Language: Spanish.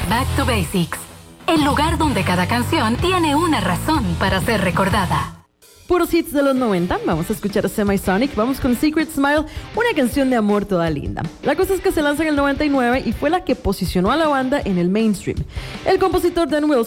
Back to Basics, el lugar donde cada canción tiene una razón para ser recordada. Puros hits de los 90, vamos a escuchar a Semisonic, vamos con Secret Smile, una canción de amor toda linda. La cosa es que se lanza en el 99 y fue la que posicionó a la banda en el mainstream. El compositor Dan Wilson